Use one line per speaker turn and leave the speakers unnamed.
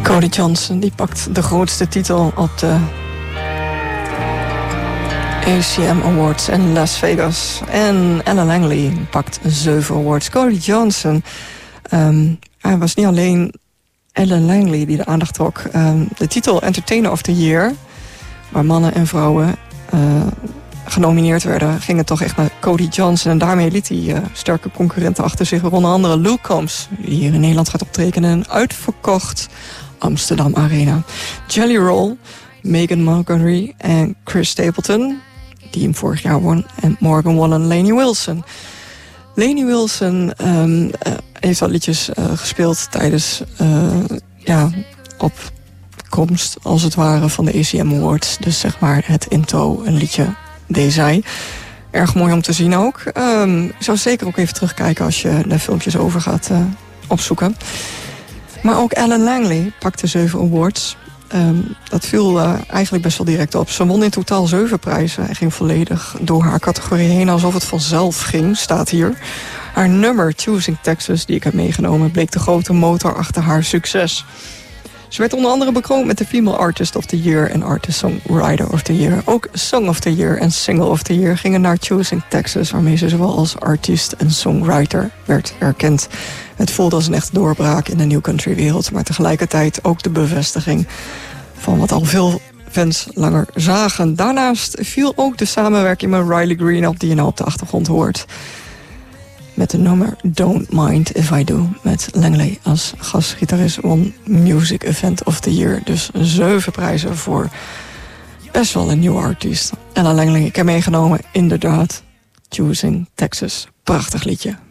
Cody Johnson die pakt de grootste titel op de ACM Awards in Las Vegas. En Ella Langley pakt 7 awards. Cody Johnson, hij was niet alleen Ella Langley die de aandacht trok. De titel Entertainer of the Year, waar mannen en vrouwen genomineerd werden, ging het toch echt naar Cody Johnson. En daarmee liet hij sterke concurrenten achter zich. Onder andere Luke Combs, die hier in Nederland gaat optreden in een uitverkocht Amsterdam Arena. Jelly Roll, Megan Montgomery en Chris Stapleton, die hem vorig jaar won. En Morgan Wallen, Lainey Wilson. Lainey Wilson heeft al liedjes gespeeld tijdens opkomst, als het ware, van de ACM Awards. Dus zeg maar het intro, een liedje deed zij. Erg mooi om te zien ook. Ik zou zeker ook even terugkijken als je de filmpjes over gaat opzoeken. Maar ook Ella Langley pakte 7 awards. Dat viel eigenlijk best wel direct op. Ze won in totaal 7 prijzen en ging volledig door haar categorie heen alsof het vanzelf ging, staat hier. Haar nummer Choosing Texas, die ik heb meegenomen, bleek de grote motor achter haar succes. Ze werd onder andere bekroond met de Female Artist of the Year en Artist Songwriter of the Year. Ook Song of the Year en Single of the Year gingen naar Choosing Texas, waarmee ze zowel als artiest en songwriter werd erkend. Het voelde als een echte doorbraak in de new country wereld, maar tegelijkertijd ook de bevestiging van wat al veel fans langer zagen. Daarnaast viel ook de samenwerking met Riley Green op, die je nou op de achtergrond hoort, met de nummer Don't Mind If I Do, met Langley als gastgitarist, won Music Event of the Year. Dus 7 prijzen voor best wel een nieuwe artiest. Ella Langley, ik heb meegenomen, inderdaad, Choosing Texas. Prachtig liedje.